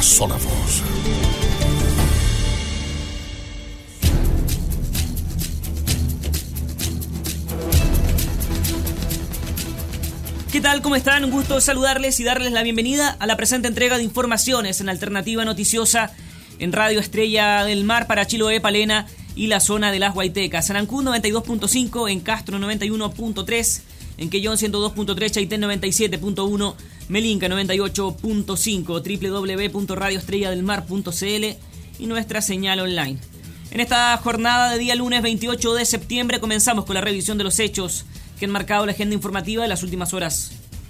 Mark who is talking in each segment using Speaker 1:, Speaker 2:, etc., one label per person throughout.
Speaker 1: sola voz.
Speaker 2: ¿Qué tal? ¿Cómo están? Un gusto saludarles y darles la bienvenida a la presente entrega de informaciones en Alternativa Noticiosa en Radio Estrella del Mar para Chiloé, Palena y la zona de las Guaitecas. En Ancud 92.5, en Castro 91.3, en Quellón 102.3, Chaitén 97.1, Melinca 98.5, www.radioestrelladelmar.cl y nuestra señal online. En esta jornada de día lunes 28 de septiembre comenzamos con la revisión de los hechos que han marcado la agenda informativa de las últimas horas.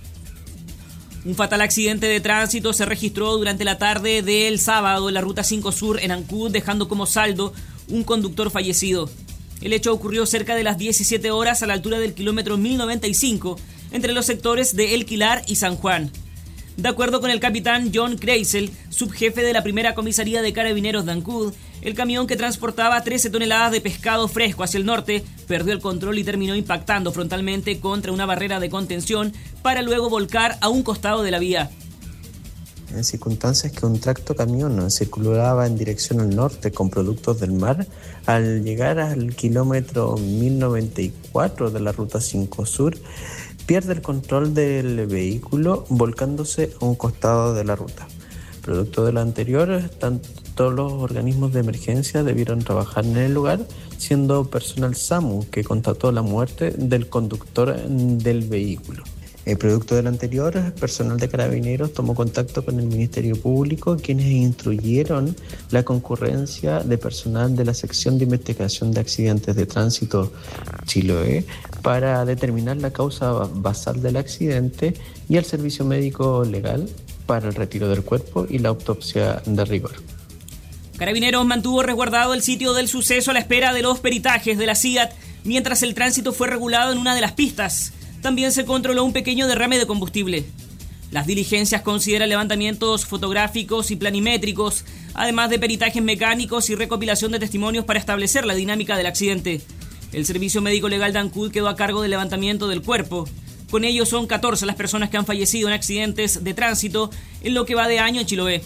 Speaker 2: Un fatal accidente de tránsito se registró durante la tarde del sábado en la Ruta 5 Sur en Ancud, dejando como saldo un conductor fallecido. El hecho ocurrió cerca de las 17 horas a la altura del kilómetro 1095, entre los sectores de El Quilar y San Juan. De acuerdo con el capitán John Kreisel, subjefe de la primera comisaría de Carabineros de Ancud, el camión que transportaba 13 toneladas de pescado fresco hacia el norte perdió el control y terminó impactando frontalmente contra una barrera de contención para luego volcar a un costado de la vía.
Speaker 3: En circunstancias que un tractocamión circulaba en dirección al norte con productos del mar, al llegar al kilómetro 1094 de la Ruta 5 Sur, pierde el control del vehículo volcándose a un costado de la ruta. Producto de lo anterior, todos los organismos de emergencia debieron trabajar en el lugar, siendo personal SAMU que constató la muerte del conductor del vehículo. Producto de lo anterior, personal de Carabineros tomó contacto con el Ministerio Público, quienes instruyeron la concurrencia de personal de la Sección de Investigación de Accidentes de Tránsito Chiloé para determinar la causa basal del accidente y el servicio médico legal para el retiro del cuerpo y la autopsia de rigor.
Speaker 2: Carabineros mantuvo resguardado el sitio del suceso a la espera de los peritajes de la CIAT, mientras el tránsito fue regulado en una de las pistas. También se controló un pequeño derrame de combustible. Las diligencias consideran levantamientos fotográficos y planimétricos, además de peritajes mecánicos y recopilación de testimonios para establecer la dinámica del accidente. El Servicio Médico Legal de Ancud quedó a cargo del levantamiento del cuerpo. Con ello son 14 las personas que han fallecido en accidentes de tránsito en lo que va de año en Chiloé.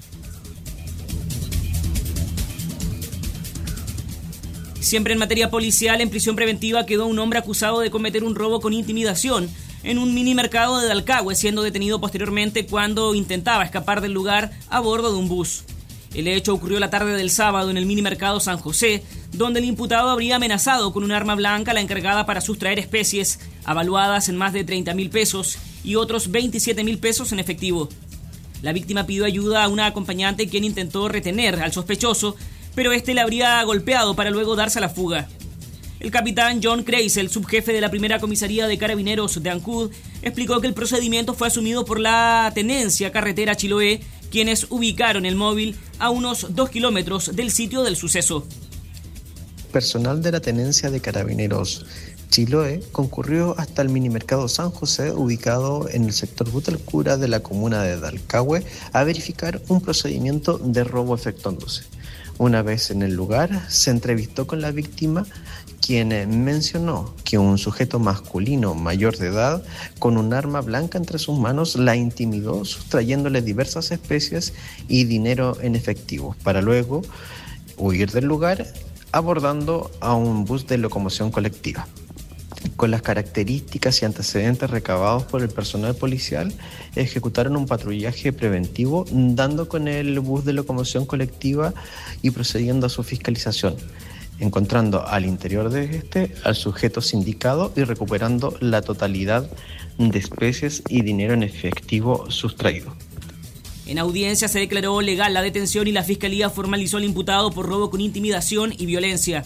Speaker 2: Siempre en materia policial, en prisión preventiva quedó un hombre acusado de cometer un robo con intimidación en un mini mercado de Dalcahue, siendo detenido posteriormente cuando intentaba escapar del lugar a bordo de un bus. El hecho ocurrió la tarde del sábado en el mini mercado San José, donde el imputado habría amenazado con un arma blanca a la encargada para sustraer especies, avaluadas en más de 30.000 pesos y otros 27.000 pesos en efectivo. La víctima pidió ayuda a una acompañante, quien intentó retener al sospechoso, pero este le habría golpeado para luego darse a la fuga. El capitán John Kreisel, subjefe de la primera comisaría de Carabineros de Ancud, explicó que el procedimiento fue asumido por la Tenencia Carretera Chiloé, quienes ubicaron el móvil a unos 2 kilómetros del sitio del suceso.
Speaker 3: Personal de la Tenencia de Carabineros Chiloé concurrió hasta el minimercado San José, ubicado en el sector Butalcura de la comuna de Dalcahue, a verificar un procedimiento de robo efectuándose. Una vez en el lugar, se entrevistó con la víctima, quien mencionó que un sujeto masculino mayor de edad, con un arma blanca entre sus manos, la intimidó sustrayéndole diversas especies y dinero en efectivo, para luego huir del lugar abordando a un bus de locomoción colectiva. Con las características y antecedentes recabados por el personal policial, ejecutaron un patrullaje preventivo, dando con el bus de locomoción colectiva y procediendo a su fiscalización, encontrando al interior de este al sujeto sindicado y recuperando la totalidad de especies y dinero en efectivo sustraído.
Speaker 2: En audiencia se declaró legal la detención y la Fiscalía formalizó al imputado por robo con intimidación y violencia.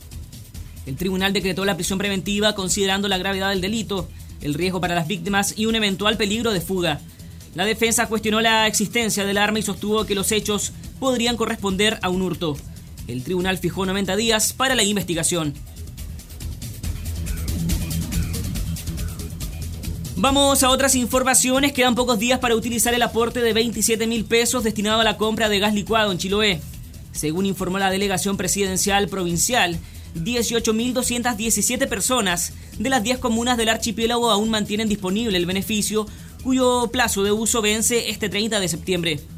Speaker 2: El tribunal decretó la prisión preventiva considerando la gravedad del delito, el riesgo para las víctimas y un eventual peligro de fuga. La defensa cuestionó la existencia del arma y sostuvo que los hechos podrían corresponder a un hurto. El tribunal fijó 90 días para la investigación. Vamos a otras informaciones. Quedan pocos días para utilizar el aporte de 27.000 pesos destinado a la compra de gas licuado en Chiloé. Según informó la Delegación Presidencial Provincial, 18.217 personas de las 10 comunas del archipiélago aún mantienen disponible el beneficio, cuyo plazo de uso vence este 30 de septiembre.